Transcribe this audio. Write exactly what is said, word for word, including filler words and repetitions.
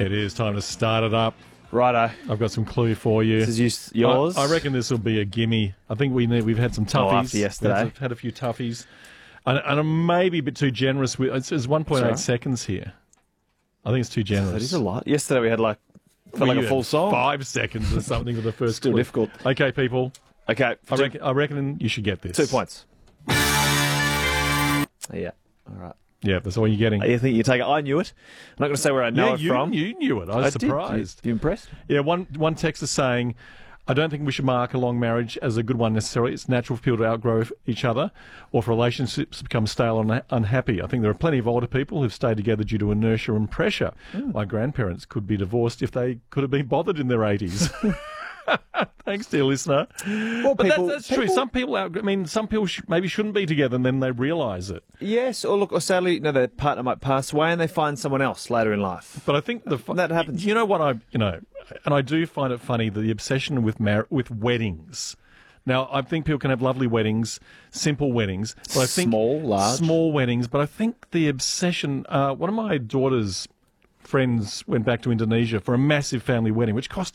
It is time to start it up. Righto. I've got some clue for you. This is yours? I, I reckon this will be a gimme. I think we need, we've had some toughies. Oh, after yesterday. We've had a few toughies. And, and I'm maybe a bit too generous. With, it's, it's one point eight Sorry. seconds here. I think it's too generous. That is a lot. Yesterday we had like, felt We like a had full song. Five seconds or something with the first Still clue. difficult. Okay, people. Okay. I two, reckon, I reckon you should get this. two points. Yeah. All right. Yeah, that's all you're getting. You think you take it? I knew it. I'm not going to say where I know yeah, it you, from. you knew it. I was I did. surprised. You, you impressed? Yeah, one one text is saying, I don't think we should mark a long marriage as a good one necessarily. It's natural for people to outgrow each other or for relationships to become stale and unha- unhappy. I think there are plenty of older people who've stayed together due to inertia and pressure. Mm. My grandparents could be divorced if they could have been bothered in their eighties. Thanks, dear listener. Well, but people, that's, that's true. people- Some people, out, I mean, some people sh- maybe shouldn't be together and then they realise it. Yes, or look, or sadly, you know, their partner might pass away and they find someone else later in life. But I think the fu- That happens. You know what I, you know, and I do find it funny the obsession with mar- with weddings. Now, I think people can have lovely weddings, simple weddings, but I think Small, large. small weddings. But I think the obsession. Uh, one of my daughter's friends went back to Indonesia for a massive family wedding, which cost